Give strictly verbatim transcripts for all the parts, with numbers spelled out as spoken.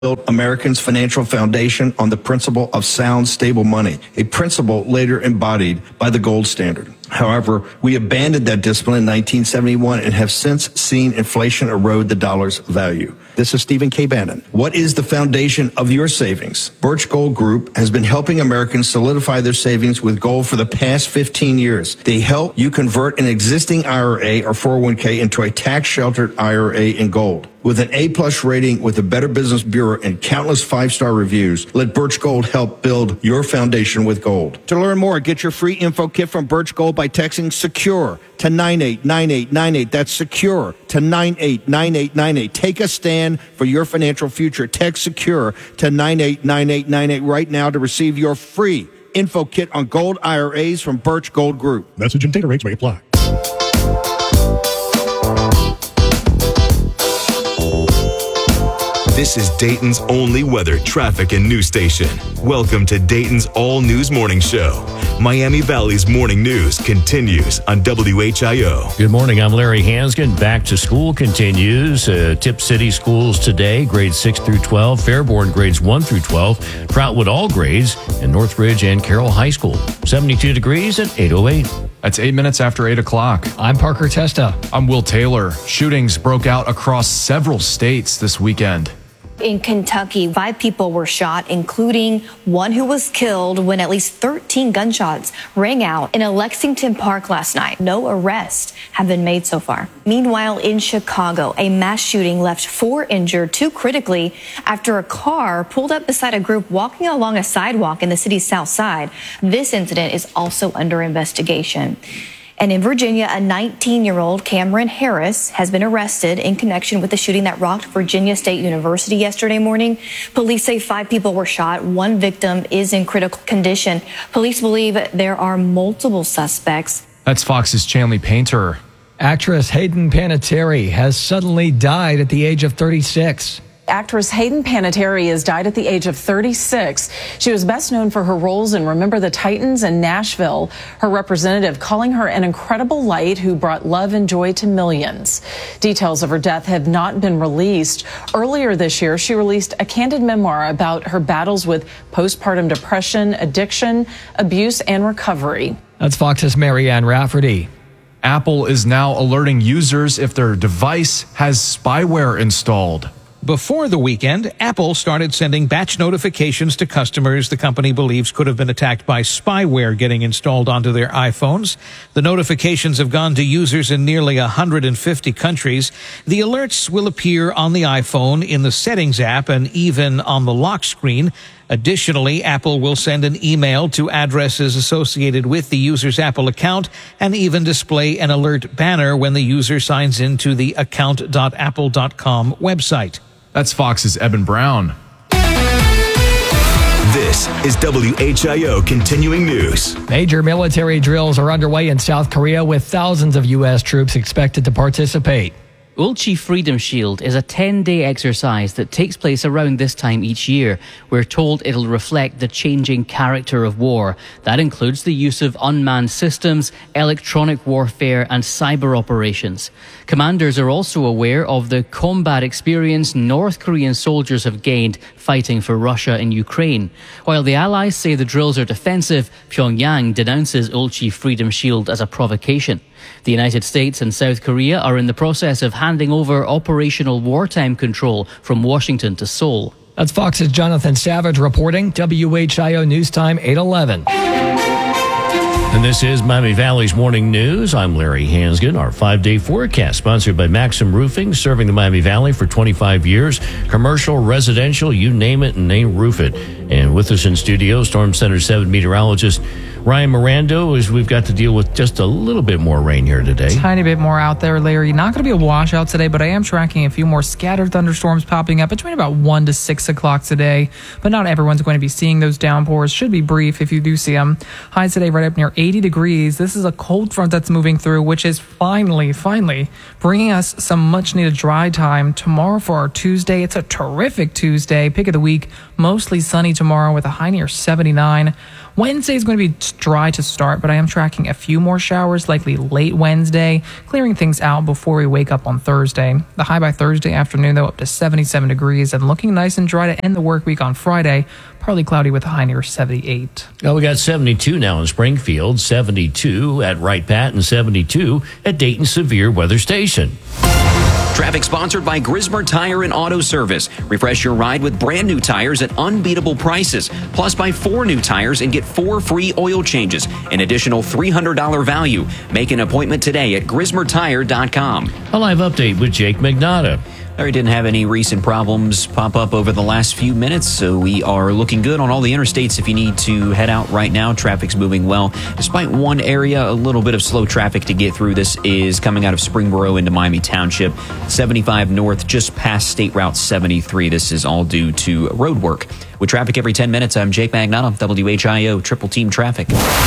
built Americans' financial foundation on the principle of sound, stable money, a principle later embodied by the gold standard. However, we abandoned that discipline in nineteen seventy-one and have since seen inflation erode the dollar's value. This is Stephen K. Bannon. What is the foundation of your savings? Birch Gold Group has been helping Americans solidify their savings with gold for the past fifteen years. They help you convert an existing I R A or four oh one k into a tax-sheltered I R A in gold. With an A-plus rating with the Better Business Bureau and countless five-star reviews, let Birch Gold help build your foundation with gold. To learn more, get your free info kit from Birch Gold by texting SECURE to nine eight nine eight nine eight. That's SECURE to nine eight nine eight nine eight. Take a stand for your financial future. Text SECURE to nine eight nine eight nine eight right now to receive your free info kit on gold I R As from Birch Gold Group. Message and data rates may apply. This is Dayton's only weather, traffic, and news station. Welcome to Dayton's All News Morning Show. Miami Valley's morning news continues on W H I O. Good morning, I'm Larry Hanskin. Back to school continues. Uh, Tip City schools today, grades six through twelve. Fairborn, grades one through twelve. Troutwood, all grades. And Northridge and Carroll High School. seventy-two degrees at eight oh eight. That's eight minutes after eight o'clock. I'm Parker Testa. I'm Will Taylor. Shootings broke out across several states this weekend. In Kentucky, five people were shot, including one who was killed when at least thirteen gunshots rang out in a Lexington park last night. No arrests have been made so far. Meanwhile, in Chicago, a mass shooting left four injured, two critically, after a car pulled up beside a group walking along a sidewalk in the city's south side. This incident is also under investigation. And in Virginia, a nineteen-year-old, Cameron Harris, has been arrested in connection with the shooting that rocked Virginia State University yesterday morning. Police say five people were shot. One victim is in critical condition. Police believe there are multiple suspects. That's Fox's Chanley Painter. Actress Hayden Panettiere has suddenly died at the age of thirty-six. Actress Hayden Panettiere has died at the age of thirty-six. She was best known for her roles in Remember the Titans and Nashville. Her representative calling her an incredible light who brought love and joy to millions. Details of her death have not been released. Earlier this year, she released a candid memoir about her battles with postpartum depression, addiction, abuse, and recovery. That's Fox's Marianne Rafferty. Apple is now alerting users if their device has spyware installed. Before the weekend, Apple started sending batch notifications to customers the company believes could have been attacked by spyware getting installed onto their iPhones. The notifications have gone to users in nearly one hundred fifty countries. The alerts will appear on the iPhone, in the Settings app, and even on the lock screen. Additionally, Apple will send an email to addresses associated with the user's Apple account and even display an alert banner when the user signs into the account dot apple dot com website. That's Fox's Eben Brown. This is W H I O Continuing News. Major military drills are underway in South Korea with thousands of U S troops expected to participate. Ulchi Freedom Shield is a ten-day exercise that takes place around this time each year. We're told it'll reflect the changing character of war. That includes the use of unmanned systems, electronic warfare, and cyber operations. Commanders are also aware of the combat experience North Korean soldiers have gained fighting for Russia in Ukraine. While the Allies say the drills are defensive, Pyongyang denounces Ulchi Freedom Shield as a provocation. The United States and South Korea are in the process of handing over operational wartime control from Washington to Seoul. That's Fox's Jonathan Savage reporting. W H I O News Time, eight eleven. And this is Miami Valley's Morning News. I'm Larry Hanskin. Our five-day forecast sponsored by Maxim Roofing, serving the Miami Valley for twenty-five years. Commercial, residential, you name it, and they roof it. And with us in studio, Storm Center seven meteorologist Ryan Mirando, as we've got to deal with just a little bit more rain here today. Tiny bit more out there, Larry. Not going to be a washout today, but I am tracking a few more scattered thunderstorms popping up between about one to six o'clock today. But not everyone's going to be seeing those downpours. Should be brief if you do see them. Highs today right up near eighty degrees. This is a cold front that's moving through, which is finally, finally bringing us some much needed dry time tomorrow for our Tuesday. It's a terrific Tuesday, pick of the week, mostly sunny tomorrow with a high near seventy-nine. Wednesday is going to be It's dry to start, but I am tracking a few more showers, likely late Wednesday, clearing things out before we wake up on Thursday. The high by Thursday afternoon, though, up to seventy-seven degrees and looking nice and dry to end the work week on Friday. Partly cloudy with a high near seventy-eight. Well, we got seventy-two now in Springfield, seventy-two at Wright Pat, and seventy-two at Dayton Severe Weather Station. Traffic sponsored by Grismer Tire and Auto Service. Refresh your ride with brand new tires at unbeatable prices. Plus, buy four new tires and get four free oil changes. An additional three hundred dollars value. Make an appointment today at grismer tire dot com. A live update with Jake Magnotta. Larry didn't have any recent problems pop up over the last few minutes, so we are looking good on all the interstates. If you need to head out right now, traffic's moving well. Despite one area, a little bit of slow traffic to get through. This is coming out of Springboro into Miami Township, seventy-five north, just past State Route seventy-three. This is all due to road work. With traffic every ten minutes, I'm Jake Magnotta, W H I O Triple Team Traffic.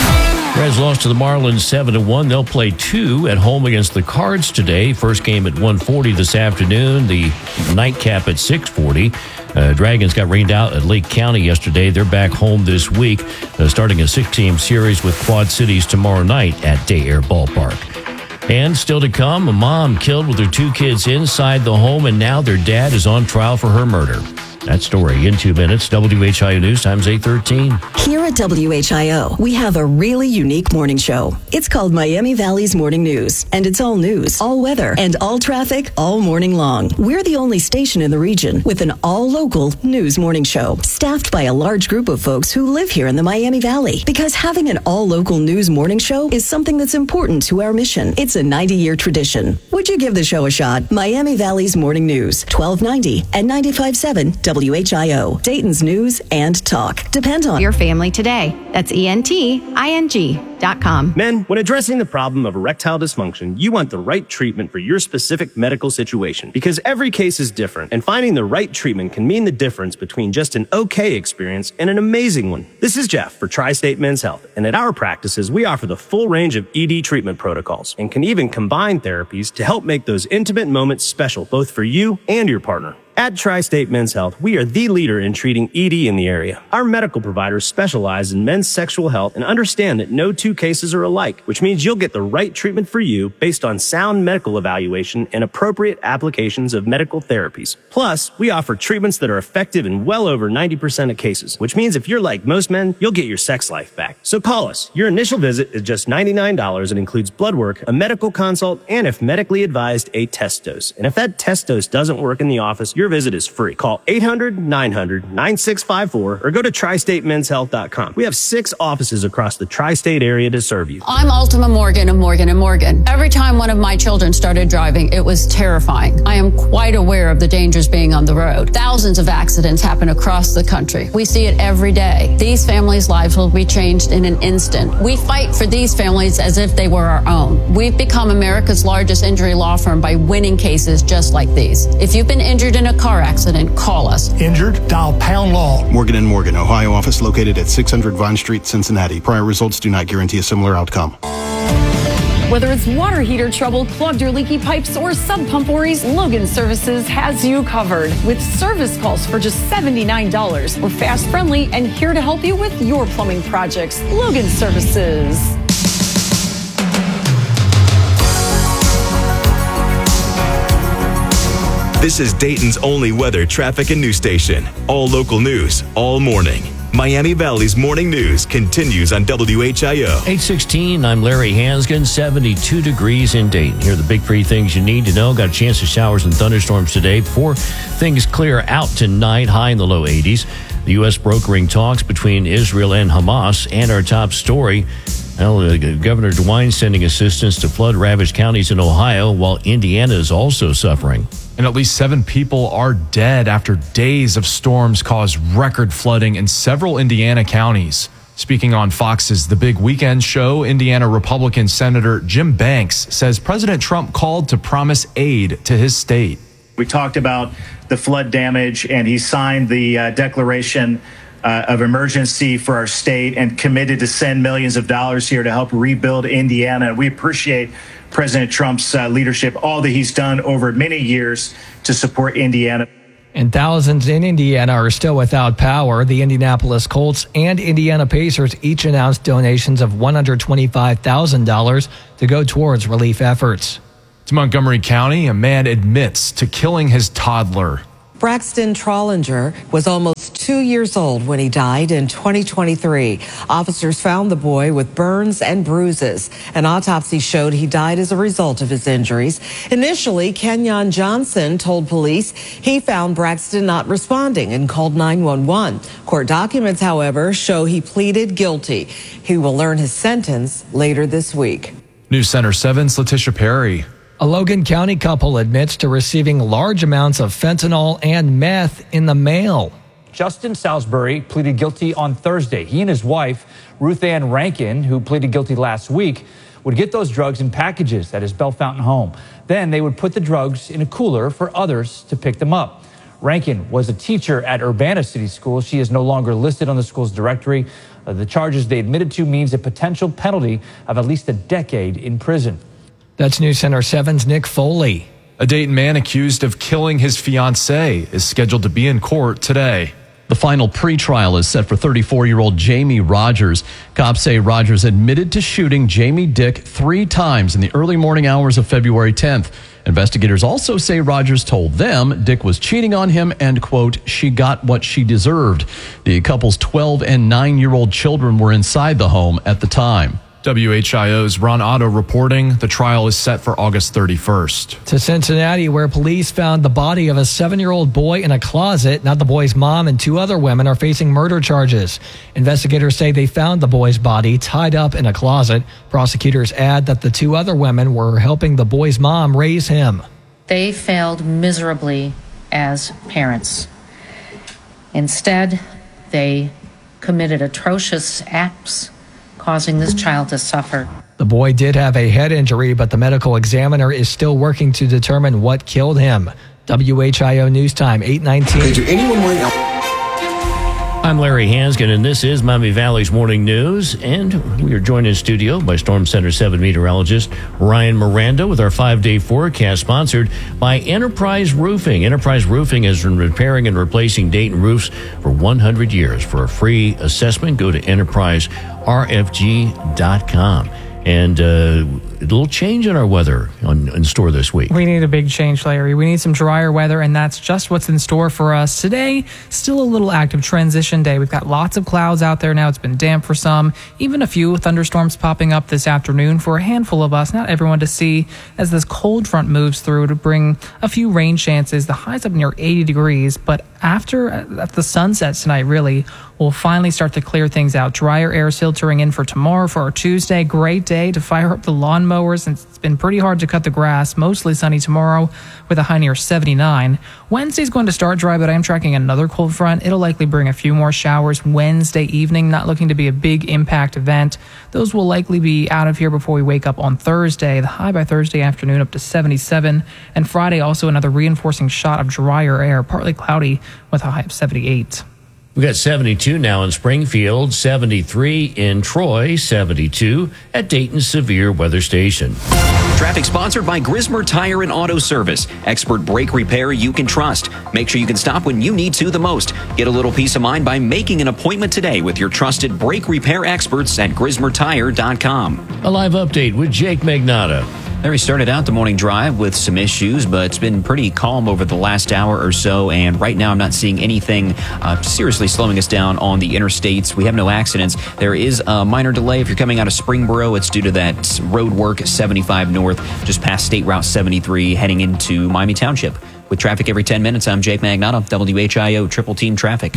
Reds lost to the Marlins seven to one. They'll play two at home against the Cards today. First game at one forty this afternoon. The nightcap at six forty. Uh, Dragons got rained out at Lake County yesterday. They're back home this week, uh, starting a six-team series with Quad Cities tomorrow night at Day Air Ballpark. And still to come, a mom killed with her two kids inside the home, and now their dad is on trial for her murder. That story in two minutes. W H I O News Times eight thirteen. Here at W H I O, we have a really unique morning show. It's called Miami Valley's Morning News, and it's all news, all weather, and all traffic all morning long. We're the only station in the region with an all-local news morning show, staffed by a large group of folks who live here in the Miami Valley. Because having an all-local news morning show is something that's important to our mission. It's a ninety-year tradition. Would you give the show a shot? Miami Valley's Morning News, twelve ninety and ninety-five point seven W H I O, Dayton's news and talk. Depend on your family today. That's E N T I N G dot com. Men, when addressing the problem of erectile dysfunction, you want the right treatment for your specific medical situation because every case is different, and finding the right treatment can mean the difference between just an okay experience and an amazing one. This is Jeff for Tri-State Men's Health, and at our practices, we offer the full range of E D treatment protocols and can even combine therapies to help make those intimate moments special both for you and your partner. At Tri-State Men's Health, we are the leader in treating E D in the area. Our medical providers specialize in men's sexual health and understand that no two cases are alike, which means you'll get the right treatment for you based on sound medical evaluation and appropriate applications of medical therapies. Plus, we offer treatments that are effective in well over ninety percent of cases, which means if you're like most men, you'll get your sex life back. So call us. Your initial visit is just ninety-nine dollars and includes blood work, a medical consult, and if medically advised, a test dose. And if that test dose doesn't work in the office, you're Your visit is free. Call eight hundred nine hundred nine six five four or go to tri state men's health dot com. We have six offices across the tri-state area to serve you. I'm Ultima Morgan of Morgan and Morgan. Every time one of my children started driving, it was terrifying. I am quite aware of the dangers being on the road. Thousands of accidents happen across the country. We see it every day. These families' lives will be changed in an instant. We fight for these families as if they were our own. We've become America's largest injury law firm by winning cases just like these. If you've been injured in a car accident, call us. Injured? Dial Pound Law. Morgan and Morgan, Ohio office located at six hundred Vine Street, Cincinnati. Prior results do not guarantee a similar outcome. Whether it's water heater trouble, clogged or leaky pipes, or sub pump worries, Logan Services has you covered. With service calls for just seventy-nine dollars. We're fast, friendly, and here to help you with your plumbing projects. Logan Services. This is Dayton's only weather, traffic, and news station. All local news, all morning. Miami Valley's Morning News continues on W H I O. eight sixteen, I'm Larry Hansgen, seventy-two degrees in Dayton. Here are the big three things you need to know. Got a chance of showers and thunderstorms today before things clear out tonight, high in the low eighties. The U S brokering talks between Israel and Hamas. And our top story, well, uh, Governor DeWine sending assistance to flood-ravaged counties in Ohio, while Indiana is also suffering. And at least seven people are dead after days of storms caused record flooding in several Indiana counties. Speaking on Fox's The Big Weekend Show, Indiana Republican Senator Jim Banks says President Trump called to promise aid to his state. We talked about the flood damage, and he signed the uh, declaration uh, of emergency for our state and committed to send millions of dollars here to help rebuild Indiana. We appreciate President Trump's uh, leadership, all that he's done over many years to support Indiana. And thousands in Indiana are still without power. The Indianapolis Colts and Indiana Pacers each announced donations of one hundred twenty-five thousand dollars to go towards relief efforts. To Montgomery County, a man admits to killing his toddler. Braxton Trollinger was almost two years old when he died in twenty twenty-three. Officers found the boy with burns and bruises. An autopsy showed he died as a result of his injuries. Initially, Kenyon Johnson told police he found Braxton not responding and called nine one one. Court documents, however, show he pleaded guilty. He will learn his sentence later this week. News Center seven's Letitia Perry. A Logan County couple admits to receiving large amounts of fentanyl and meth in the mail. Justin Salisbury pleaded guilty on Thursday. He and his wife, Ruth Ann Rankin, who pleaded guilty last week, would get those drugs in packages at his Bellefontaine home. Then they would put the drugs in a cooler for others to pick them up. Rankin was a teacher at Urbana City School. She is no longer listed on the school's directory. Uh, the charges they admitted to means a potential penalty of at least a decade in prison. That's News Center seven's Nick Foley. A Dayton man accused of killing his fiancée is scheduled to be in court today. The final pretrial is set for thirty-four-year-old Jamie Rogers. Cops say Rogers admitted to shooting Jamie Dick three times in the early morning hours of February tenth. Investigators also say Rogers told them Dick was cheating on him and, quote, she got what she deserved. The couple's twelve and nine-year-old children were inside the home at the time. W H I O's Ron Otto reporting the trial is set for August thirty-first. To Cincinnati, where police found the body of a seven-year-old boy in a closet. Now the boy's mom and two other women are facing murder charges. Investigators say they found the boy's body tied up in a closet. Prosecutors add that the two other women were helping the boy's mom raise him. They failed miserably as parents. Instead, they committed atrocious acts causing this child to suffer. The boy did have a head injury, but the medical examiner is still working to determine what killed him. W H I O News Time, eight nineteen. I'm Larry Hansgen, and this is Miami Valley's Morning News. And we are joined in studio by Storm Center seven meteorologist Ryan Miranda with our five-day forecast, sponsored by Enterprise Roofing. Enterprise Roofing has been repairing and replacing Dayton roofs for one hundred years. For a free assessment, go to enterprise r f g dot com. And uh, a little change in our weather on, in store this week. We need a big change, Larry. We need some drier weather, and that's just what's in store for us today. Still a little active transition day. We've got lots of clouds out there now. It's been damp for some. Even a few thunderstorms popping up this afternoon for a handful of us, not everyone to see, as this cold front moves through to bring a few rain chances. The high's up near eighty degrees, but after at the sunset tonight, really, we'll finally start to clear things out. Drier air filtering in for tomorrow, for our Tuesday. Great day to fire up the lawnmowers. It's been pretty hard to cut the grass. Mostly sunny tomorrow with a high near seventy-nine. Wednesday's going to start dry, but I am tracking another cold front. It'll likely bring a few more showers Wednesday evening. Not looking to be a big impact event. Those will likely be out of here before we wake up on Thursday. The high by Thursday afternoon up to seventy-seven. And Friday also another reinforcing shot of drier air, partly cloudy with a high of seventy-eight. We got seventy-two now in Springfield, seventy-three in Troy, seventy-two at Dayton's Severe Weather Station. Traffic sponsored by Grismer Tire and Auto Service. Expert brake repair you can trust. Make sure you can stop when you need to the most. Get a little peace of mind by making an appointment today with your trusted brake repair experts at grismer tire dot com. A live update with Jake Magnata. Larry started out the morning drive with some issues, but it's been pretty calm over the last hour or so. And right now I'm not seeing anything uh, seriously slowing us down on the interstates. We have no accidents. There is a minor delay if you're coming out of Springboro. It's due to that road work seventy-five north, just past State Route seventy-three, heading into Miami Township. With traffic every ten minutes, I'm Jake Magnata, W H I O Triple Team Traffic.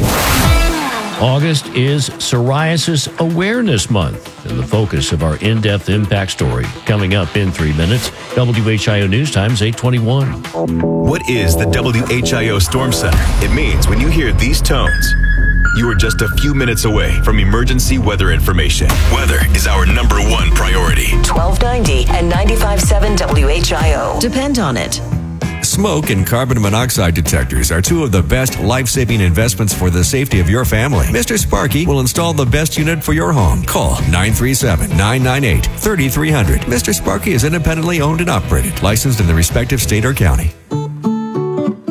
August is Psoriasis Awareness Month, and the focus of our in-depth impact story coming up in three minutes. W H I O News Time's eight twenty-one. What is the W H I O Storm Center? It means when you hear these tones, you are just a few minutes away from emergency weather information. Weather is our number one priority. twelve ninety and ninety-five point seven W H I O. Depend on it. Smoke and carbon monoxide detectors are two of the best life-saving investments for the safety of your family. Mister Sparky will install the best unit for your home. Call nine three seven, nine nine eight, three three zero zero. Mister Sparky is independently owned and operated, licensed in the respective state or county.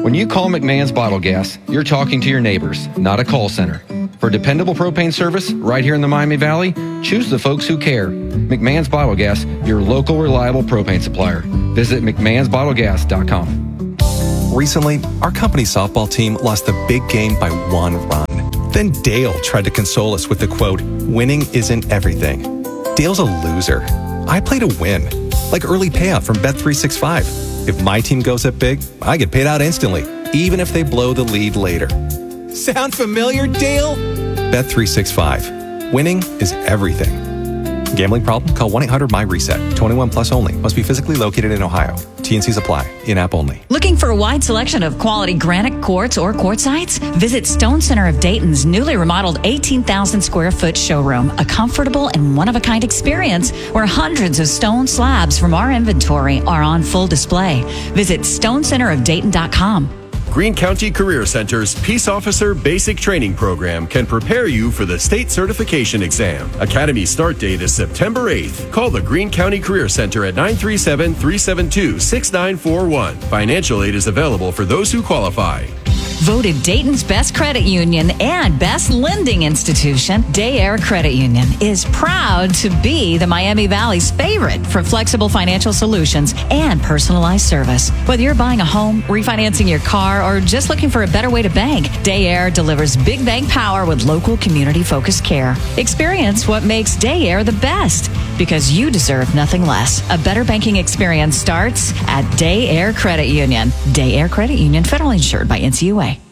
When you call McMahon's Bottle Gas, you're talking to your neighbors, not a call center. For dependable propane service right here in the Miami Valley, choose the folks who care. McMahon's Bottle Gas, your local reliable propane supplier. Visit mcmahons bottle gas dot com. Recently, our company softball team lost the big game by one run. Then Dale tried to console us with the quote, "Winning isn't everything." Dale's a loser. I play to win, like early payout from Bet three sixty-five. If my team goes up big, I get paid out instantly, even if they blow the lead later. Sound familiar, Dale? Bet three sixty-five. Winning is everything. Gambling problem? Call one eight hundred my reset. twenty-one plus only. Must be physically located in Ohio. T and Cs apply. In-app only. Looking for a wide selection of quality granite quartz or quartzites? Visit Stone Center of Dayton's newly remodeled eighteen thousand square foot showroom, a comfortable and one-of-a-kind experience where hundreds of stone slabs from our inventory are on full display. Visit stone center of dayton dot com. Greene County Career Center's Peace Officer Basic Training Program can prepare you for the state certification exam. Academy start date is September eighth. Call the Greene County Career Center at nine three seven, three seven two, six nine four one. Financial aid is available for those who qualify. Voted Dayton's best credit union and best lending institution, Day Air Credit Union is proud to be the Miami Valley's favorite for flexible financial solutions and personalized service. Whether you're buying a home, refinancing your car, or just looking for a better way to bank, Day Air delivers big bank power with local community-focused care. Experience what makes Day Air the best, because you deserve nothing less. A better banking experience starts at Day Air Credit Union. Day Air Credit Union, federally insured by N C U A.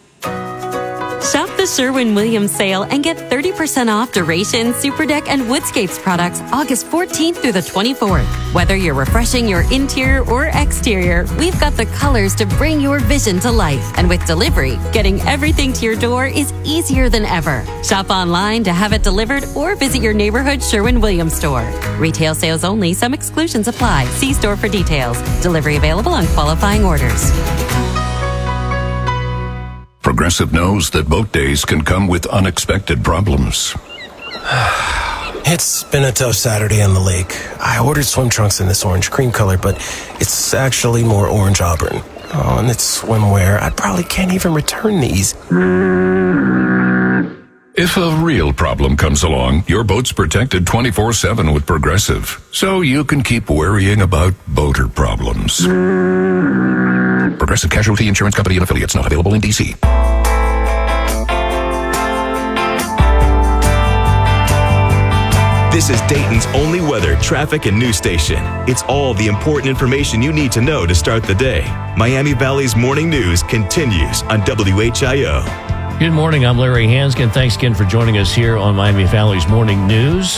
Shop the Sherwin-Williams sale and get thirty percent off Duration, Superdeck, and Woodscapes products August fourteenth through the twenty-fourth. Whether you're refreshing your interior or exterior, we've got the colors to bring your vision to life. And with delivery, getting everything to your door is easier than ever. Shop online to have it delivered or visit your neighborhood Sherwin-Williams store. Retail sales only. Some exclusions apply. See store for details. Delivery available on qualifying orders. Progressive knows that boat days can come with unexpected problems. It's been a tough Saturday on the lake. I ordered swim trunks in this orange cream color, but it's actually more orange auburn. Oh, and it's swimwear. I probably can't even return these. If a real problem comes along, your boat's protected twenty-four seven with Progressive, so you can keep worrying about boater problems. Progressive Casualty Insurance Company and affiliates, not available in D C. This is Dayton's only weather, traffic, and news station. It's all the important information you need to know to start the day. Miami Valley's morning news continues on W H I O. Good morning. I'm Larry Hanskin. Thanks again for joining us here on Miami Valley's Morning News.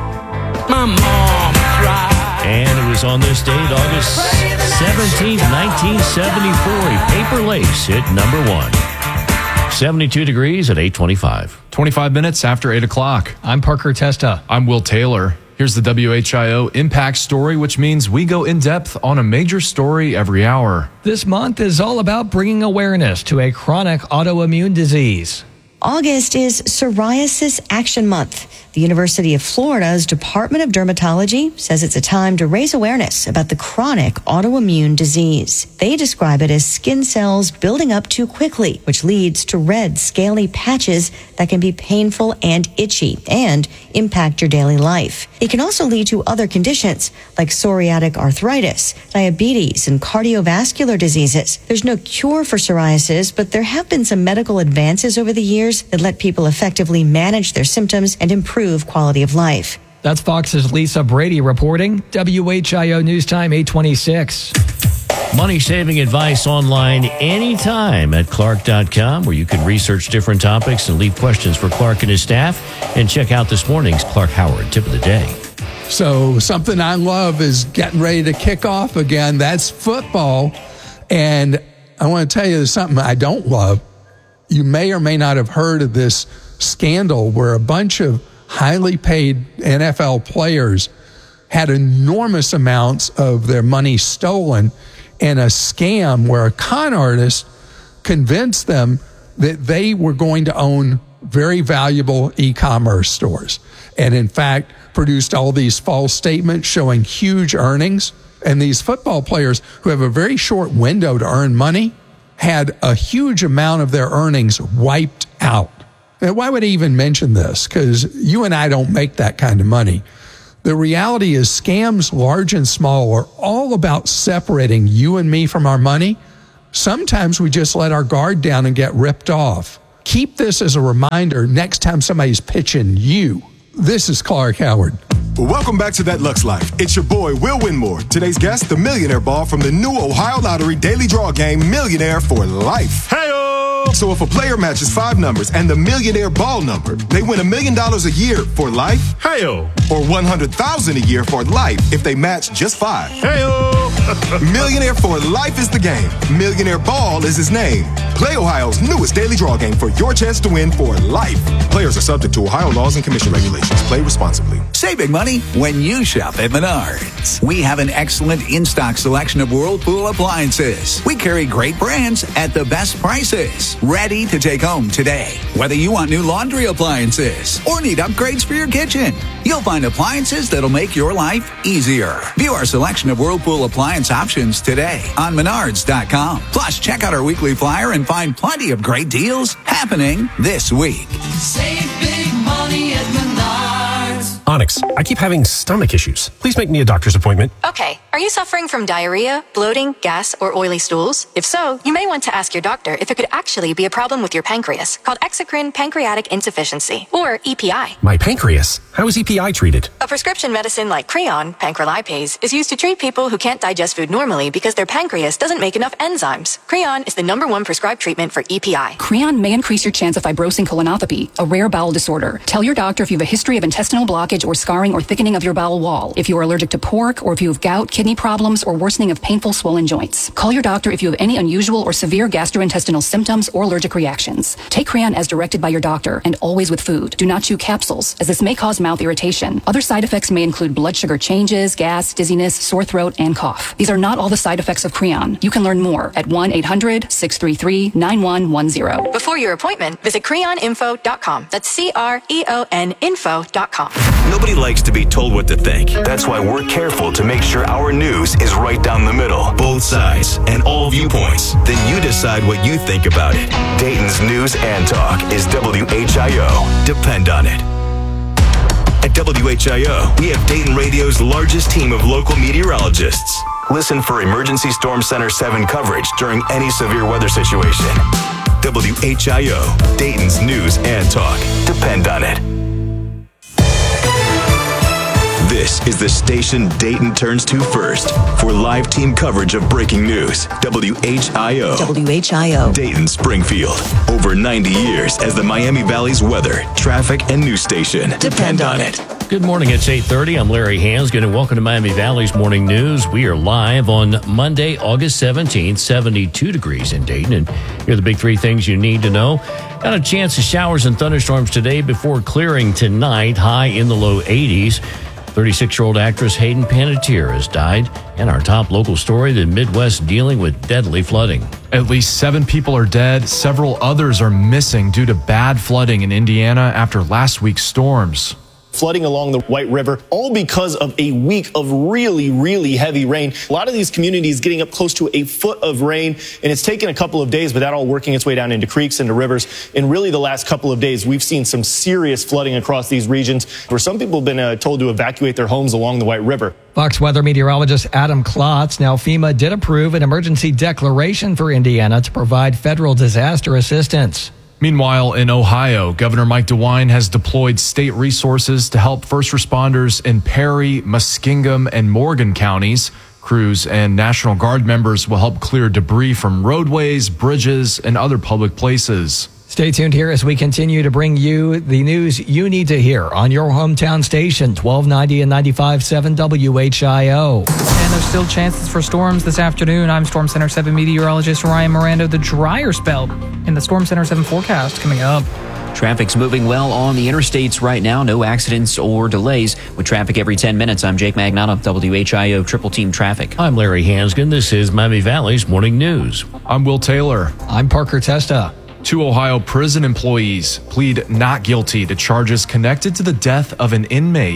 My mom cried. And it was on this date, August seventeenth, nineteen seventy-four, a Paper Lace hit number one. seventy-two degrees at eight twenty-five. twenty-five minutes after eight o'clock. I'm Parker Testa. I'm Will Taylor. Here's the W H I O Impact Story, which means we go in depth on a major story every hour. This month is all about bringing awareness to a chronic autoimmune disease. August is Psoriasis Action Month. The University of Florida's Department of Dermatology says it's a time to raise awareness about the chronic autoimmune disease. They describe it as skin cells building up too quickly, which leads to red, scaly patches that can be painful and itchy and impact your daily life. It can also lead to other conditions like psoriatic arthritis, diabetes, and cardiovascular diseases. There's no cure for psoriasis, but there have been some medical advances over the years that let people effectively manage their symptoms and improve quality of life. That's Fox's Lisa Brady reporting. W H I O News Time eight twenty-six. Money-saving advice online anytime at Clark dot com, where you can research different topics and leave questions for Clark and his staff. And check out this morning's Clark Howard Tip of the Day. So something I love is getting ready to kick off again. That's football. And I want to tell you something I don't love. You may or may not have heard of this scandal where a bunch of highly paid N F L players had enormous amounts of their money stolen in a scam where a con artist convinced them that they were going to own very valuable e-commerce stores. And in fact, produced all these false statements showing huge earnings. And these football players who have a very short window to earn money had a huge amount of their earnings wiped out. Now, why would I even mention this? Because you and I don't make that kind of money. The reality is scams, large and small, are all about separating you and me from our money. Sometimes we just let our guard down and get ripped off. Keep this as a reminder next time somebody's pitching you. This is Clark Howard. Welcome back to That Lux Life. It's your boy, Will Winmore. Today's guest, the Millionaire Ball from the new Ohio Lottery Daily Draw game, Millionaire for Life. Hey-o! So if a player matches five numbers and the Millionaire Ball number, they win a million dollars a year for life. Hey-o! Or one hundred thousand dollars a year for life if they match just five. Hey-o! Millionaire for Life is the game. Millionaire Ball is his name. Play Ohio's newest daily draw game for your chance to win for life. Players are subject to Ohio laws and commission regulations. Play responsibly. Saving money when you shop at Menards. We have an excellent in-stock selection of Whirlpool appliances. We carry great brands at the best prices. Ready to take home today. Whether you want new laundry appliances or need upgrades for your kitchen, you'll find appliances that'll make your life easier. View our selection of Whirlpool appliance options today on Menards dot com. Plus, check out our weekly flyer and find plenty of great deals happening this week. Save big money at Menards. Onyx, I keep having stomach issues. Please make me a doctor's appointment. Okay, are you suffering from diarrhea, bloating, gas, or oily stools? If so, you may want to ask your doctor if it could actually be a problem with your pancreas, called exocrine pancreatic insufficiency, or E P I. My pancreas? How is E P I treated? A prescription medicine like Creon, pancrelipase, is used to treat people who can't digest food normally because their pancreas doesn't make enough enzymes. Creon is the number one prescribed treatment for E P I. Creon may increase your chance of fibrosing colonopathy, a rare bowel disorder. Tell your doctor if you have a history of intestinal blockage or scarring or thickening of your bowel wall, if you are allergic to pork, or if you have gout, kidney problems, or worsening of painful swollen joints. Call your doctor if you have any unusual or severe gastrointestinal symptoms or allergic reactions. Take Creon as directed by your doctor and always with food. Do not chew capsules, as this may cause mouth irritation. Other side effects may include blood sugar changes, gas, dizziness, sore throat, and cough. These are not all the side effects of Creon. You can learn more at one eight hundred six three three nine one one zero. Before your appointment, visit creon info dot com. That's C R E O N info dot com. Nobody likes to be told what to think. That's why we're careful to make sure our news is right down the middle, both sides, and all viewpoints. Then you decide what you think about it. Dayton's News and Talk is W H I O. Depend on it. At W H I O, we have Dayton Radio's largest team of local meteorologists. Listen for Emergency Storm Center seven coverage during any severe weather situation. W H I O, Dayton's News and Talk. Depend on it. This is the station Dayton turns to first for live team coverage of breaking news. W H I O. W H I O. Dayton Springfield. Over ninety years as the Miami Valley's weather, traffic, and news station. Depend on it. Good morning. It's eight thirty. I'm Larry Hansgen, and welcome to Miami Valley's Morning News. We are live on Monday, August seventeenth, seventy-two degrees in Dayton. And here are the big three things you need to know. Got a chance of showers and thunderstorms today before clearing tonight, high in the low eighties. thirty-six-year-old actress Hayden Panettiere has died. And our top local story, the Midwest dealing with deadly flooding. At least seven people are dead. Several others are missing due to bad flooding in Indiana after last week's storms. Flooding along the White River, all because of a week of really, really heavy rain. A lot of these communities getting up close to a foot of rain, and it's taken a couple of days, but that all working its way down into creeks, into rivers. And really the last couple of days, we've seen some serious flooding across these regions where some people have been uh, told to evacuate their homes along the White River. Fox weather meteorologist Adam Klotz. Now, FEMA did approve an emergency declaration for Indiana to provide federal disaster assistance. Meanwhile, in Ohio, Governor Mike DeWine has deployed state resources to help first responders in Perry, Muskingum, and Morgan counties. Crews and National Guard members will help clear debris from roadways, bridges, and other public places. Stay tuned here as we continue to bring you the news you need to hear on your hometown station, twelve ninety and ninety-five point seven W H I O. And there's still chances for storms this afternoon. I'm Storm Center seven meteorologist Ryan Miranda. The drier spell in the Storm Center seven forecast coming up. Traffic's moving well on the interstates right now. No accidents or delays. With traffic every ten minutes, I'm Jake Magnotta, W H I O Triple Team Traffic. I'm Larry Hansgen. This is Miami Valley's Morning News. I'm Will Taylor. I'm Parker Testa. Two Ohio prison employees plead not guilty to charges connected to the death of an inmate.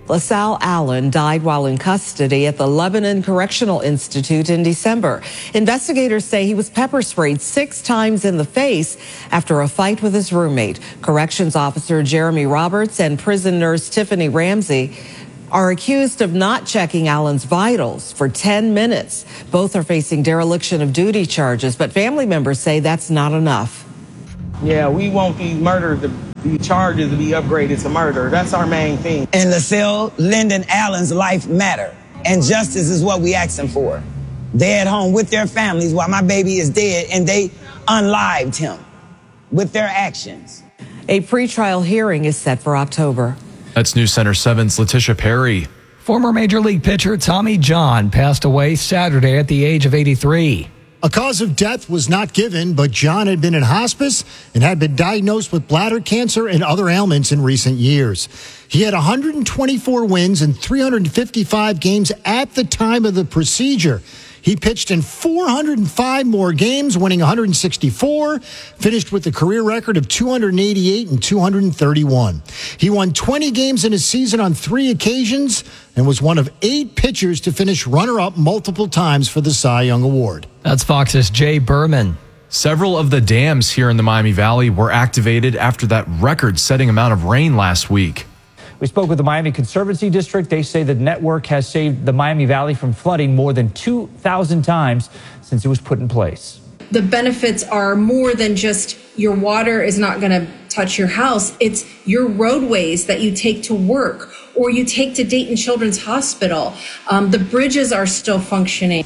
LaSalle Allen died while in custody at the Lebanon Correctional Institute in December. Investigators say he was pepper sprayed six times in the face after a fight with his roommate. Corrections officer Jeremy Roberts and prison nurse Tiffany Ramsey are accused of not checking Allen's vitals for ten minutes. Both are facing dereliction of duty charges, but family members say that's not enough. Yeah, we want these murders, the, the charges to be upgraded to murder. That's our main thing. And LaSalle Lyndon Allen's life matter, and justice is what we asking for. They're at home with their families while my baby is dead, and they unlived him with their actions. A pretrial hearing is set for October. That's News Center seven's Letitia Perry. Former Major League pitcher Tommy John passed away Saturday at the age of eighty-three. A cause of death was not given, but John had been in hospice and had been diagnosed with bladder cancer and other ailments in recent years. He had one hundred twenty-four wins in three hundred fifty-five games at the time of the procedure. He pitched in four hundred five more games, winning one hundred sixty-four, finished with a career record of two hundred eighty-eight and two hundred thirty-one. He won twenty games in a season on three occasions and was one of eight pitchers to finish runner-up multiple times for the Cy Young Award. That's Fox's Jay Berman. Several of the dams here in the Miami Valley were activated after that record-setting amount of rain last week. We spoke with the Miami Conservancy District. They say the network has saved the Miami Valley from flooding more than two thousand times since it was put in place. The benefits are more than just your water is not going to touch your house. It's your roadways that you take to work or you take to Dayton Children's Hospital. Um, the bridges are still functioning.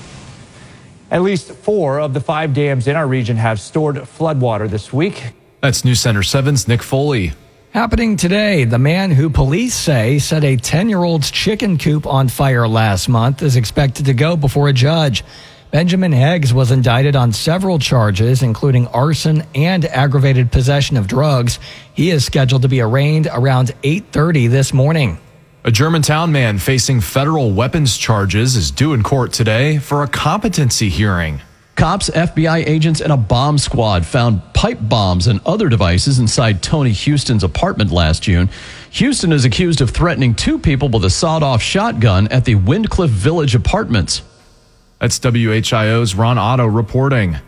At least four of the five dams in our region have stored floodwater this week. That's News Center seven's Nick Foley. Happening today, the man who police say set a ten-year-old's chicken coop on fire last month is expected to go before a judge. Benjamin Heggs was indicted on several charges, including arson and aggravated possession of drugs. He is scheduled to be arraigned around eight thirty this morning. A Germantown man facing federal weapons charges is due in court today for a competency hearing. Cops, F B I agents, and a bomb squad found pipe bombs and other devices inside Tony Houston's apartment last June. Houston is accused of threatening two people with a sawed-off shotgun at the Windcliff Village Apartments. That's W H I O's Ron Otto reporting.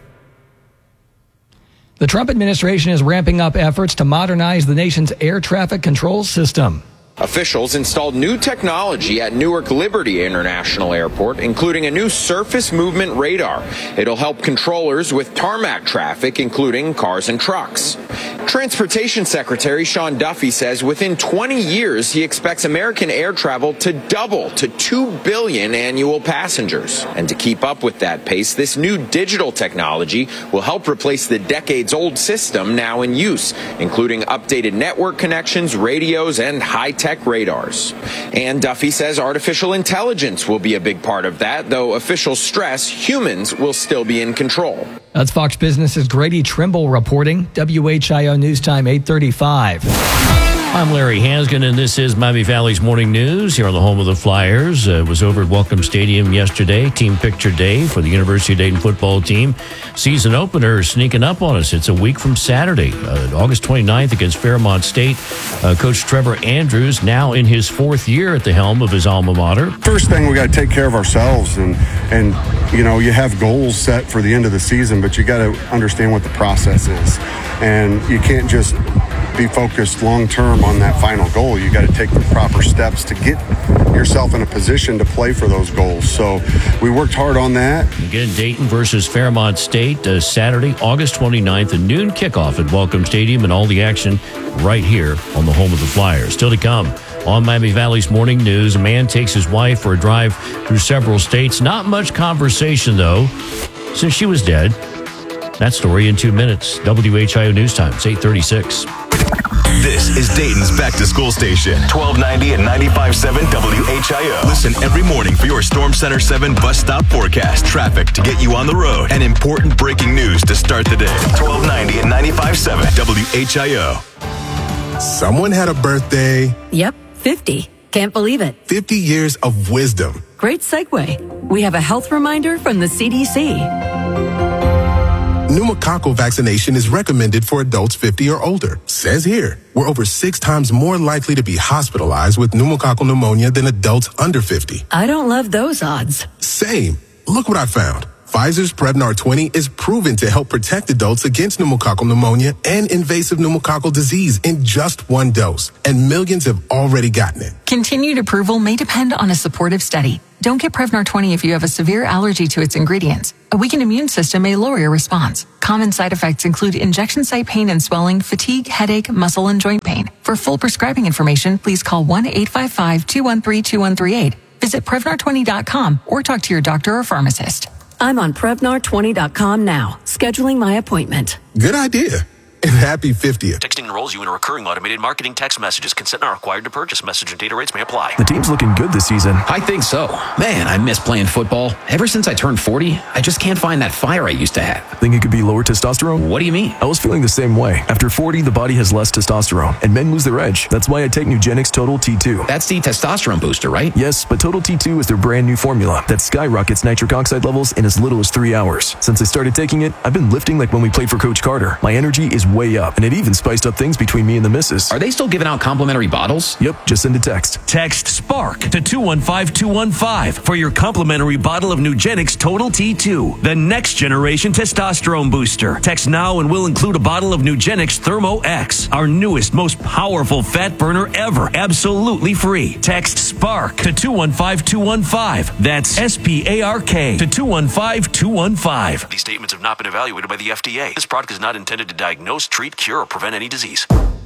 The Trump administration is ramping up efforts to modernize the nation's air traffic control system. Officials installed new technology at Newark Liberty International Airport, including a new surface movement radar. It'll help controllers with tarmac traffic, including cars and trucks. Transportation Secretary Sean Duffy says within twenty years, he expects American air travel to double to two billion annual passengers. And to keep up with that pace, this new digital technology will help replace the decades-old system now in use, including updated network connections, radios, and high-tech radars. And Duffy says artificial intelligence will be a big part of that, though officials stress humans will still be in control. That's Fox Business's Grady Trimble reporting. W H I O News Time eight thirty-five. I'm Larry Hansgen, and this is Miami Valley's Morning News here on the home of the Flyers. Uh, was over at Welcome Stadium yesterday, team picture day for the University of Dayton football team. Season opener sneaking up on us. It's a week from Saturday, uh, August twenty-ninth against Fairmont State. Uh, Coach Trevor Andrews, now in his fourth year at the helm of his alma mater. First thing, we got to take care of ourselves, and, and you know, you have goals set for the end of the season, but you got to understand what the process is. And you can't just be focused long-term on that final goal. You got to take the proper steps to get yourself in a position to play for those goals. So we worked hard on that. Again, Dayton versus Fairmont State, uh, Saturday, August twenty-ninth, a noon kickoff at Welcome Stadium, and all the action right here on the home of the Flyers. Still to come on Miami Valley's Morning News, a man takes his wife for a drive through several states. Not much conversation, though, since she was dead. That story in two minutes. W H I O News Time. It's eight thirty-six. This is Dayton's Back to School Station, twelve ninety and ninety-five point seven W H I O. Listen every morning for your Storm Center seven bus stop forecast, traffic to get you on the road, and important breaking news to start the day. twelve ninety and ninety-five point seven W H I O. Someone had a birthday. Yep, fifty. Can't believe it. fifty years of wisdom. Great segue. We have a health reminder from the C D C. pneumococcal vaccination is recommended for adults fifty or older. Says here, we're over six times more likely to be hospitalized with pneumococcal pneumonia than adults under fifty. I don't love those odds. Same. Look what I found. Pfizer's Prevnar twenty is proven to help protect adults against pneumococcal pneumonia and invasive pneumococcal disease in just one dose. And millions have already gotten it. Continued approval may depend on a supportive study. Don't get Prevnar twenty if you have a severe allergy to its ingredients. A weakened immune system may lower your response. Common side effects include injection site pain and swelling, fatigue, headache, muscle, and joint pain. For full prescribing information, please call one eight five five, two one three, two one three eight. Visit Prevnar twenty dot com or talk to your doctor or pharmacist. I'm on Prevnar twenty dot com now, scheduling my appointment. Good idea. And happy fiftieth. Texting enrolls you in a recurring automated marketing text messages. Consent not required to purchase. Message and data rates may apply. The team's looking good this season. I think so. Man, I miss playing football. Ever since I turned forty, I just can't find that fire I used to have. Think it could be lower testosterone? What do you mean? I was feeling the same way. After forty, the body has less testosterone, and men lose their edge. That's why I take Nugenix Total T two. That's the testosterone booster, right? Yes, but Total T two is their brand new formula that skyrockets nitric oxide levels in as little as three hours. Since I started taking it, I've been lifting like when we played for Coach Carter. My energy is way up, and it even spiced up things between me and the missus. Are they still giving out complimentary bottles? Yep, just send a text. Text SPARK to two one five two one five for your complimentary bottle of Nugenix Total T two, the next generation testosterone booster. Text now and we'll include a bottle of Nugenix Thermo X, our newest, most powerful fat burner ever, absolutely free. Text SPARK to two one five two one five. That's S P A R K to two one five two one five. These statements have not been evaluated by the F D A. This product is not intended to diagnose, treat, cure, or prevent any disease.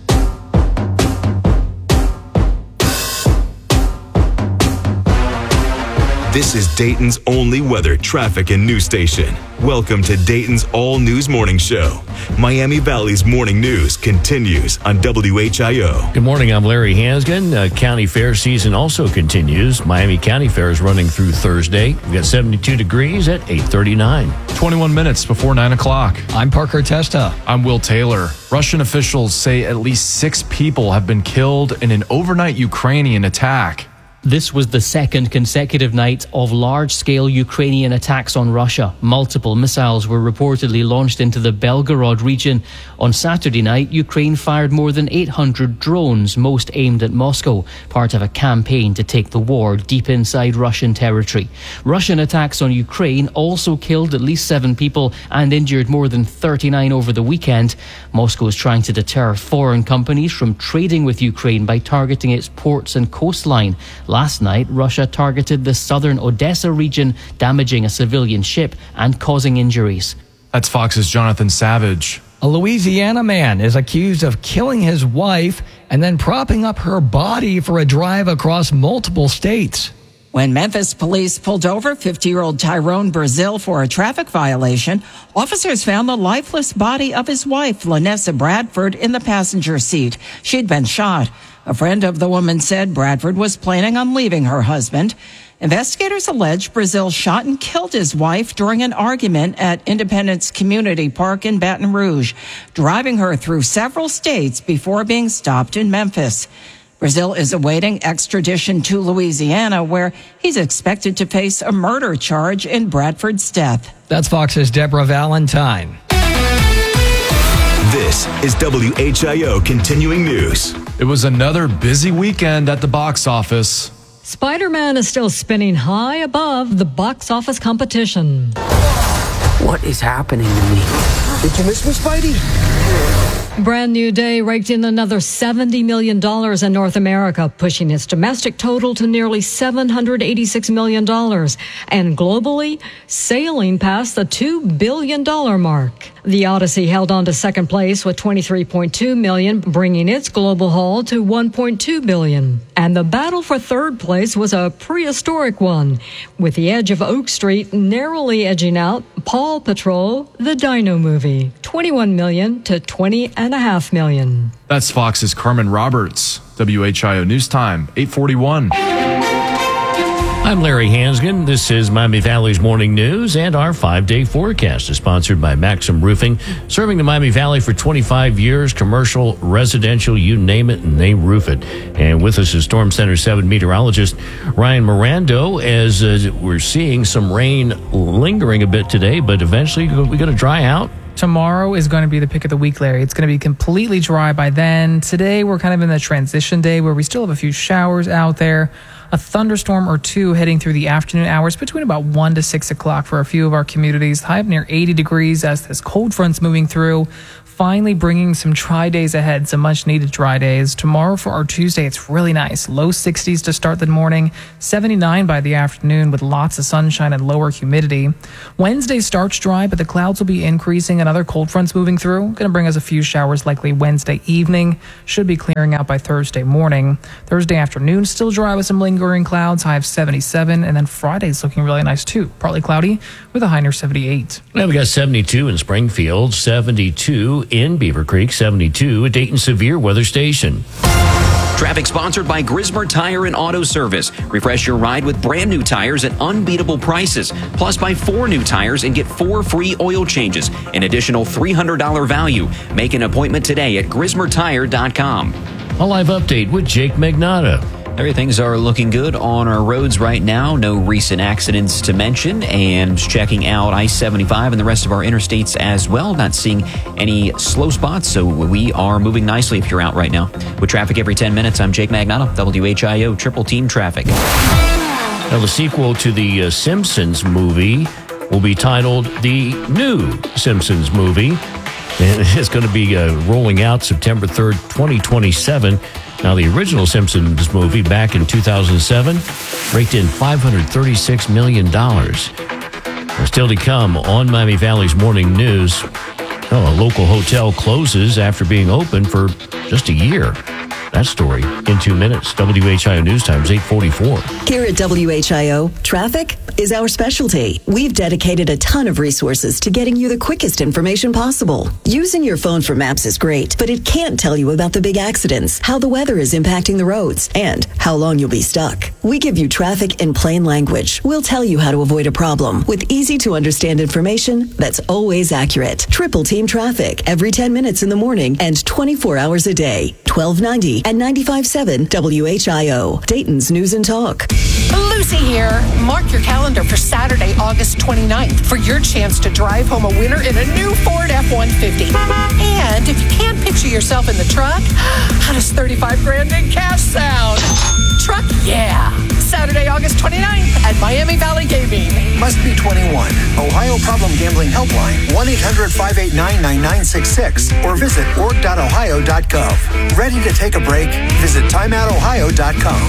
This is Dayton's only weather, traffic, and news station. Welcome to Dayton's All News Morning Show. Miami Valley's morning news continues on W H I O. Good morning, I'm Larry Hansgen. Uh, county fair season also continues. Miami County Fair is running through Thursday. We've got seventy-two degrees at eight thirty-nine. twenty-one minutes before nine o'clock. I'm Parker Testa. I'm Will Taylor. Russian officials say at least six people have been killed in an overnight Ukrainian attack. This was the second consecutive night of large-scale Ukrainian attacks on Russia. Multiple missiles were reportedly launched into the Belgorod region. On Saturday night, Ukraine fired more than eight hundred drones, most aimed at Moscow, part of a campaign to take the war deep inside Russian territory. Russian attacks on Ukraine also killed at least seven people and injured more than thirty-nine over the weekend. Moscow is trying to deter foreign companies from trading with Ukraine by targeting its ports and coastline. Last night, Russia targeted the southern Odessa region, damaging a civilian ship and causing injuries. That's Fox's Jonathan Savage. A Louisiana man is accused of killing his wife and then propping up her body for a drive across multiple states. When Memphis police pulled over fifty-year-old Tyrone Brazil for a traffic violation, officers found the lifeless body of his wife, Lanessa Bradford, in the passenger seat. She'd been shot. A friend of the woman said Bradford was planning on leaving her husband. Investigators allege Brazil shot and killed his wife during an argument at Independence Community Park in Baton Rouge, driving her through several states before being stopped in Memphis. Brazil is awaiting extradition to Louisiana, where he's expected to face a murder charge in Bradford's death. That's Fox's Deborah Valentine. This is W H I O Continuing News. It was another busy weekend at the box office. Spider-Man is still spinning high above the box office competition. What is happening to me? Did you miss me, Spidey? Brand New Day raked in another seventy million dollars in North America, pushing its domestic total to nearly seven hundred eighty-six million dollars, and globally, sailing past the two billion dollars mark. The Odyssey held on to second place with twenty-three point two million dollars, bringing its global haul to one point two billion dollars. And the battle for third place was a prehistoric one, with The Edge of Oak Street narrowly edging out Paw Patrol, the Dino Movie, twenty-one million dollars to twenty and a half million dollars. That's Fox's Carmen Roberts. W H I O News Time, eight forty-one. I'm Larry Hansgen. This is Miami Valley's Morning News, and our five-day forecast is sponsored by Maxim Roofing, serving the Miami Valley for twenty-five years, commercial, residential, you name it, and they roof it. And with us is Storm Center seven meteorologist Ryan Mirando, as uh, we're seeing some rain lingering a bit today, but eventually we're going to dry out. Tomorrow is going to be the pick of the week, Larry. It's going to be completely dry by then. Today, we're kind of in the transition day where we still have a few showers out there. A thunderstorm or two heading through the afternoon hours between about one to six o'clock for a few of our communities. High up near eighty degrees as this cold front's moving through. Finally bringing some dry days ahead, some much needed dry days. Tomorrow for our Tuesday, it's really nice. Low sixties to start the morning, seventy-nine by the afternoon with lots of sunshine and lower humidity. Wednesday starts dry, but the clouds will be increasing and other cold fronts moving through. Going to bring us a few showers likely Wednesday evening. Should be clearing out by Thursday morning. Thursday afternoon, still dry with some lingering clouds, high of seventy-seven. And then Friday's looking really nice too. Partly cloudy with a high near seventy-eight. Now we got seventy-two in Springfield, seventy-two in Beaver Creek, seventy-two at Dayton Severe Weather Station. Traffic sponsored by Grismer Tire and Auto Service. Refresh your ride with brand new tires at unbeatable prices. Plus, buy four new tires and get four free oil changes. An additional three hundred dollars value. Make an appointment today at grismer tire dot com. A live update with Jake Magnata. Things are looking good on our roads right now. No recent accidents to mention. And checking out I seventy-five and the rest of our interstates as well. Not seeing any slow spots, so we are moving nicely if you're out right now. With traffic every ten minutes, I'm Jake Magnata, W H I O Triple Team Traffic. Now, the sequel to the uh, Simpsons movie will be titled The New Simpsons Movie. And it's going to be uh, rolling out September third, twenty twenty-seven. Now, the original Simpsons movie back in two thousand seven raked in five hundred thirty-six million dollars. Still to come on Miami Valley's Morning News. Oh, a local hotel closes after being open for just a year. That story in two minutes. W H I O News Times eight forty-four. Here at W H I O, traffic is our specialty. We've dedicated a ton of resources to getting you the quickest information possible. Using your phone for maps is great, but it can't tell you about the big accidents, how the weather is impacting the roads, and how long you'll be stuck. We give you traffic in plain language. We'll tell you how to avoid a problem with easy to understand information that's always accurate. Triple Team Traffic every ten minutes in the morning and twenty-four hours a day. twelve ninety and ninety-five point seven W H I O, Dayton's News and Talk. Lucy here. Mark your calendar for Saturday, August twenty-ninth for your chance to drive home a winner in a new Ford F one fifty. And if you can't picture yourself in the truck, how does thirty-five grand in cash sound? Truck, yeah. Saturday, August twenty-ninth at Miami Valley Gaming. Must be twenty-one. Ohio Problem Gambling Helpline, one eight hundred five eight nine nine nine six six, or visit org dot ohio dot gov. Ready to take a break? Visit time out ohio dot com.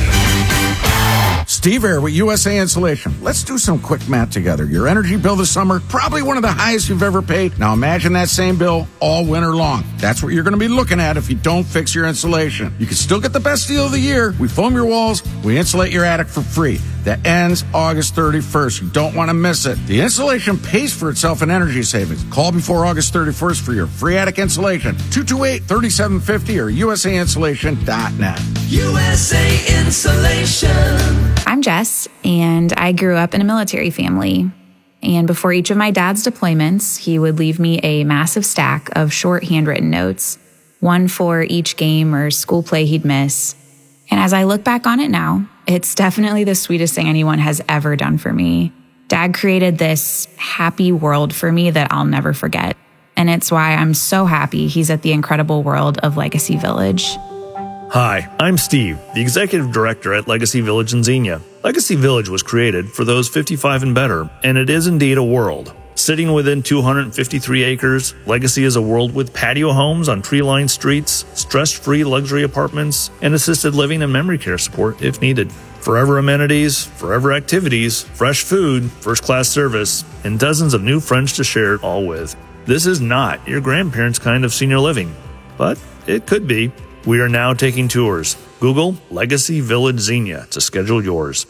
Steve here with U S A Insulation. Let's do some quick math together. Your energy bill this summer, probably one of the highest you've ever paid. Now imagine that same bill all winter long. That's what you're going to be looking at if you don't fix your insulation. You can still get the best deal of the year. We foam your walls, we insulate your attic for free. That ends August thirty-first. You don't want to miss it. The insulation pays for itself in energy savings. Call before August thirty-first for your free attic insulation. two two eight, three seven five zero or U S A insulation dot net. U S A Insulation. I'm Jess, and I grew up in a military family. And before each of my dad's deployments, he would leave me a massive stack of short handwritten notes, one for each game or school play he'd miss. And as I look back on it now, it's definitely the sweetest thing anyone has ever done for me. Dad created this happy world for me that I'll never forget. And it's why I'm so happy he's at the incredible world of Legacy Village. Hi, I'm Steve, the Executive Director at Legacy Village in Xenia. Legacy Village was created for those fifty-five and better, and it is indeed a world. Sitting within two hundred fifty-three acres, Legacy is a world with patio homes on tree-lined streets, stress-free luxury apartments, and assisted living and memory care support if needed. Forever amenities, forever activities, fresh food, first-class service, and dozens of new friends to share it all with. This is not your grandparents' kind of senior living, but it could be. We are now taking tours. Google Legacy Village Xenia to schedule yours.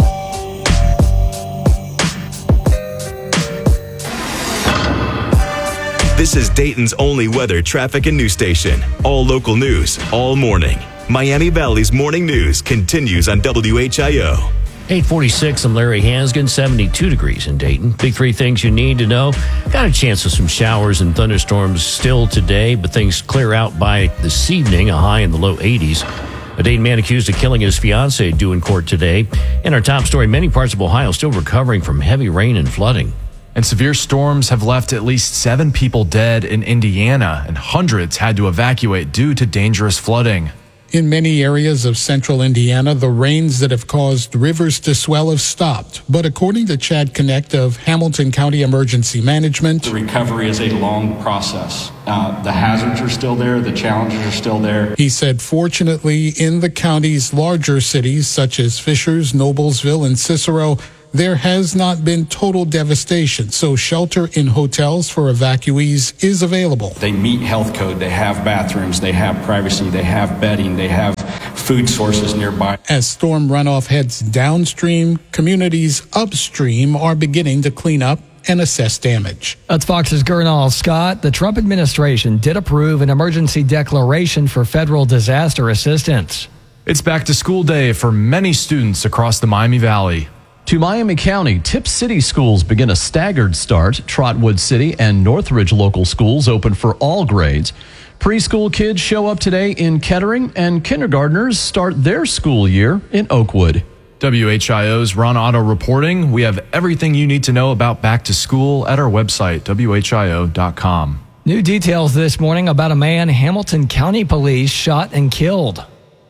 This is Dayton's only weather, traffic, and news station. All local news, all morning. Miami Valley's Morning News continues on W H I O. eight forty-six, I'm Larry Hansgen, seventy-two degrees in Dayton. Big three things you need to know. Got a chance of some showers and thunderstorms still today, but things clear out by this evening, a high in the low eighties. A Dayton man accused of killing his fiancée due in court today. In our top story, many parts of Ohio still recovering from heavy rain and flooding. And severe storms have left at least seven people dead in Indiana, and hundreds had to evacuate due to dangerous flooding. In many areas of central Indiana, the rains that have caused rivers to swell have stopped. But according to Chad Connect of Hamilton County Emergency Management, the recovery is a long process. Uh, the hazards are still there. The challenges are still there. He said, fortunately, in the county's larger cities, such as Fishers, Noblesville, and Cicero, there has not been total devastation, so shelter in hotels for evacuees is available. They meet health code, they have bathrooms, they have privacy, they have bedding, they have food sources nearby. As storm runoff heads downstream, communities upstream are beginning to clean up and assess damage. That's Fox's Gernal Scott. The Trump administration did approve an emergency declaration for federal disaster assistance. It's back to school day for many students across the Miami Valley. To Miami County, Tip City schools begin a staggered start. Trotwood City and Northridge local schools open for all grades. Preschool kids show up today in Kettering, and kindergartners start their school year in Oakwood. W H I O's Ron Otto reporting. We have everything you need to know about back to school at our website, W H I O dot com. New details this morning about a man Hamilton County Police shot and killed.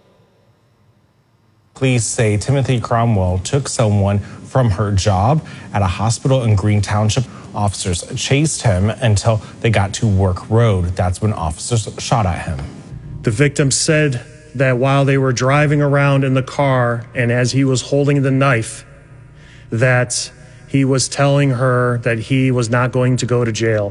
Police say Timothy Cromwell took someone from her job at a hospital in Green Township. Officers chased him until they got to Work Road. That's when officers shot at him. The victim said that while they were driving around in the car and as he was holding the knife, that he was telling her that he was not going to go to jail.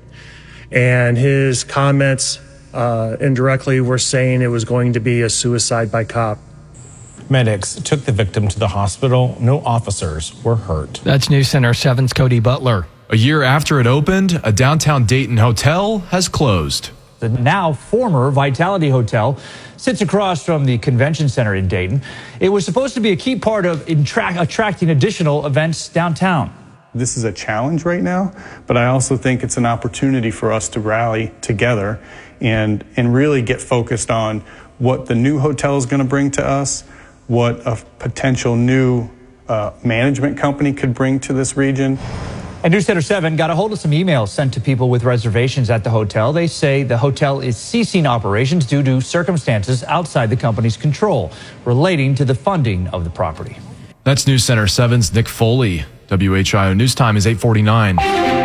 And his comments uh, indirectly were saying it was going to be a suicide by cop. Medics took the victim to the hospital. No officers were hurt. That's News Center seven's Cody Butler. A year after it opened, a downtown Dayton hotel has closed. The now former Vitality Hotel sits across from the convention center in Dayton. It was supposed to be a key part of attract, attracting additional events downtown. This is a challenge right now, but I also think it's an opportunity for us to rally together and, and really get focused on what the new hotel is going to bring to us, what a potential new uh, management company could bring to this region. And News Center seven got a hold of some emails sent to people with reservations at the hotel. They say the hotel is ceasing operations due to circumstances outside the company's control relating to the funding of the property. That's News Center seven's Nick Foley. W H I O News Time is eight forty-nine.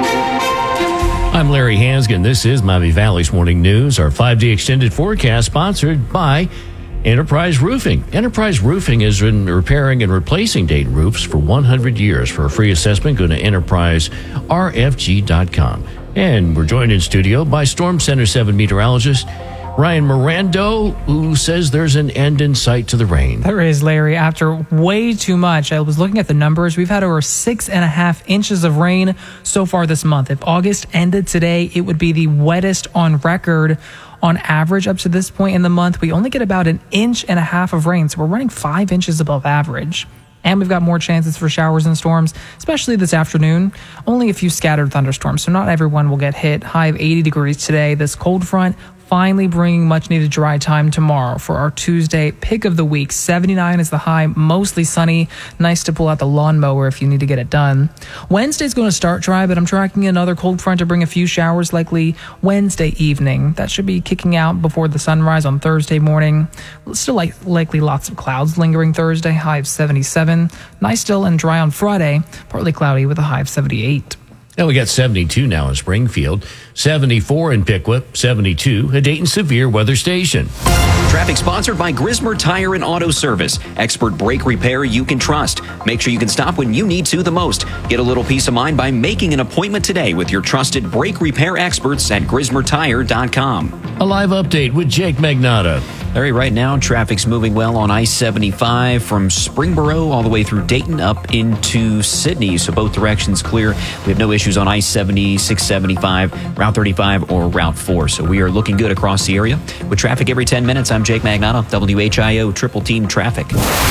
I'm Larry Hansgen. This is Miami Valley's Morning News. Our five-day extended forecast sponsored by Enterprise Roofing. Enterprise Roofing has been repairing and replacing Dayton roofs for one hundred years. For a free assessment, go to enterprise r f g dot com. And we're joined in studio by Storm Center seven meteorologist Ryan Mirando, who says there's an end in sight to the rain. There is, Larry. After way too much, I was looking at the numbers. We've had over six and a half inches of rain so far this month. If August ended today, it would be the wettest on record. On average, up to this point in the month, we only get about an inch and a half of rain. So we're running five inches above average. And we've got more chances for showers and storms, especially this afternoon. Only a few scattered thunderstorms, so not everyone will get hit. High of eighty degrees today. This cold front finally bringing much needed dry time tomorrow for our Tuesday pick of the week. seventy-nine is the high, mostly sunny. Nice to pull out the lawnmower if you need to get it done. Wednesday's going to start dry, but I'm tracking another cold front to bring a few showers likely Wednesday evening. That should be kicking out before the sunrise on Thursday morning. Still like, likely lots of clouds lingering Thursday, high of seventy-seven. Nice still and dry on Friday, partly cloudy with a high of seventy-eight. Now we got seventy-two now in Springfield, seventy-four in Pickwick, seventy-two at Dayton Severe Weather Station. Traffic sponsored by Grismer Tire and Auto Service. Expert brake repair you can trust. Make sure you can stop when you need to the most. Get a little peace of mind by making an appointment today with your trusted brake repair experts at grismer tire dot com. A live update with Jake Magnata. Larry, right now, traffic's moving well on I seventy-five from Springboro all the way through Dayton up into Sydney. So both directions clear. We have no issues on I seventy, six seventy-five, Route thirty-five, or Route four. So we are looking good across the area. With traffic every ten minutes, I'm Jake Magnata, W H I O Triple Team Traffic.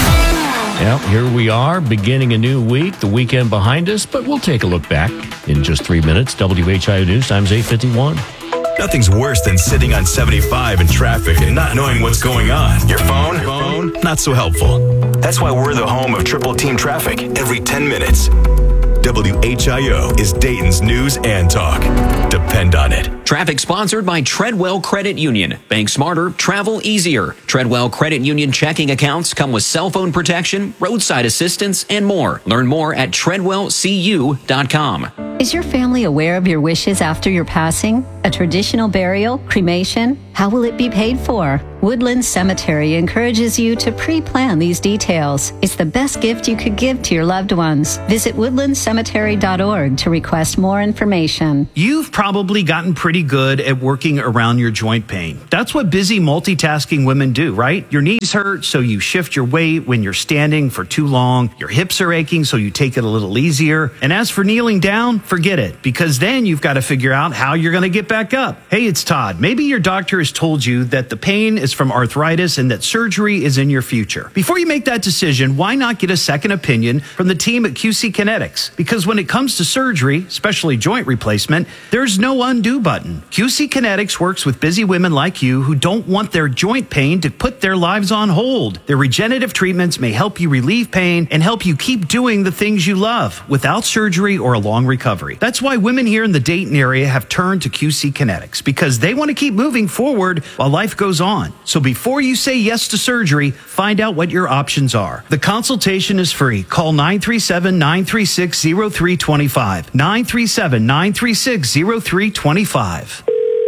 Well, here we are, beginning a new week, the weekend behind us, but we'll take a look back in just three minutes. W H I O News Time's eight fifty-one. Nothing's worse than sitting on seventy-five in traffic and not knowing what's going on. Your phone? Phone? Not so helpful. That's why we're the home of Triple Team Traffic every ten minutes. W H I O is Dayton's news and talk. Depend on it. Traffic sponsored by Treadwell Credit Union. Bank smarter, travel easier. Treadwell Credit Union checking accounts come with cell phone protection, roadside assistance, and more. Learn more at treadwell c u dot com. Is your family aware of your wishes after your passing? A traditional burial? Cremation? How will it be paid for? Woodland Cemetery encourages you to pre-plan these details. It's the best gift you could give to your loved ones. Visit woodland cemetery dot org to request more information. You've probably gotten pretty good at working around your joint pain. That's what busy multitasking women do, right? Your knees hurt, so you shift your weight when you're standing for too long. Your hips are aching, so you take it a little easier. And as for kneeling down, forget it, because then you've got to figure out how you're going to get back up. Hey, it's Todd. Maybe your doctor has told you that the pain is from arthritis and that surgery is in your future. Before you make that decision, why not get a second opinion from the team at Q C Kinetics? Because when it comes to surgery, especially joint replacement, there's no undo button. Q C Kinetics works with busy women like you who don't want their joint pain to put their lives on hold. Their regenerative treatments may help you relieve pain and help you keep doing the things you love without surgery or a long recovery. That's why women here in the Dayton area have turned to Q C Kinetics, because they want to keep moving forward while life goes on. So before you say yes to surgery, find out what your options are. The consultation is free. Call nine three seven, nine three six, zero three two five. nine three seven, nine three six, zero three two five.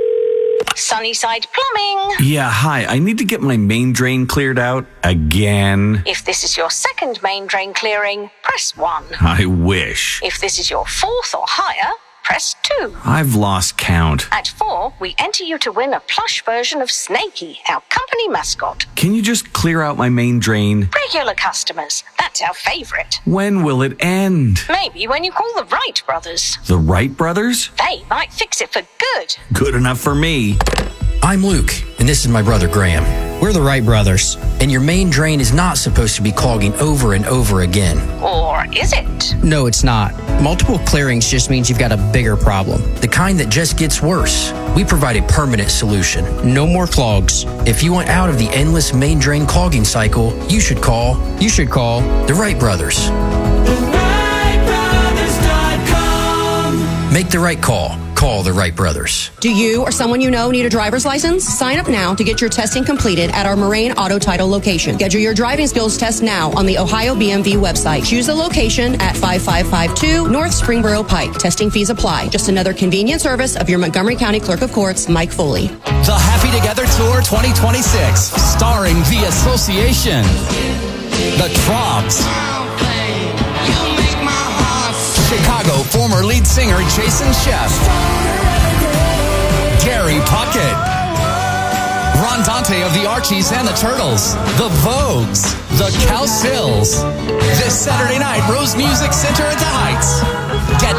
Sunnyside Plumbing. Yeah, hi. I need to get my main drain cleared out again. If this is your second main drain clearing, press one. I wish. If this is your fourth or higher, press two. I've lost count. At four, we enter you to win a plush version of Snakey, our company mascot. Can you just clear out my main drain? Regular customers, that's our favorite. When will it end? Maybe when you call the Wright brothers. The Wright brothers? They might fix it for good. Good enough for me. I'm Luke, and this is my brother Graham. We're the Wright brothers, and your main drain is not supposed to be clogging over and over again. Or is it? No, it's not. Multiple clearings just means you've got a bigger problem, the kind that just gets worse. We provide a permanent solution. No more clogs. If you want out of the endless main drain clogging cycle, you should call, you should call the Wright brothers. the wright brothers dot com. Make the right call. Call the Wright brothers. Do you or someone you know need a driver's license? Sign up now to get your testing completed at our Moraine Auto Title location. Schedule your driving skills test now on the Ohio B M V website. Choose the location at five five five two North Springboro Pike. Testing fees apply. Just another convenient service of your Montgomery County Clerk of Courts, Mike Foley. The Happy Together Tour twenty twenty-six, starring The Association, The Trobs, Chicago former lead singer Jason Sheff, Gary Puckett, Ron Dante of the Archies and the Turtles, the Vogues, the Cowsills. This Saturday night, Rose Music Center at the Heights.